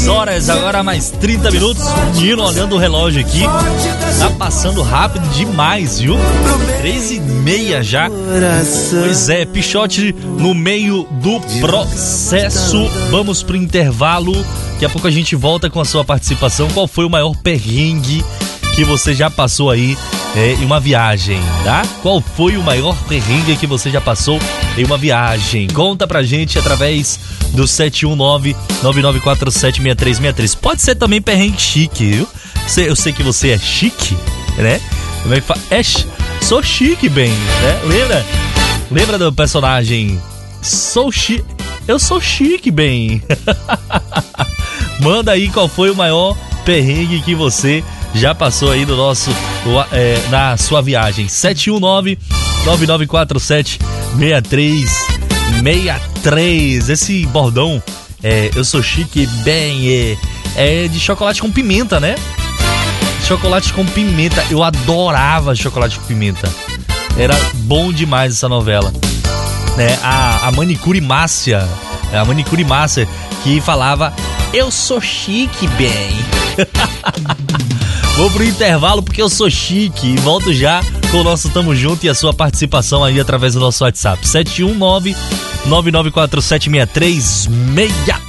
horas, agora mais 30 minutos. Menino, olhando o relógio aqui, tá passando rápido demais, viu? 3h30 já. Pois é, Pichote no meio do processo. Vamos pro intervalo. Daqui a pouco a gente volta com a sua participação. Qual foi o maior perrengue que você já passou aí em uma viagem, tá? Qual foi o maior perrengue que você já passou em uma viagem? Conta pra gente através do 719-9947-6363. Pode ser também perrengue chique, viu? Eu sei que você é chique, né? Como é que fala? Sou chique, bem, né? Lembra do personagem? Eu sou chique, bem. Manda aí qual foi o maior perrengue que você já passou aí na sua viagem. 719-9947-6363. Esse bordão, eu sou chique, bem, é de chocolate com pimenta, né? Chocolate com pimenta. Eu adorava chocolate com pimenta. Era bom demais essa novela. A manicure Márcia. A manicure Márcia que falava: eu sou chique, bem. Vou pro intervalo porque eu sou chique e volto já com o nosso Tamo Junto e a sua participação aí através do nosso WhatsApp 719-9947-6363.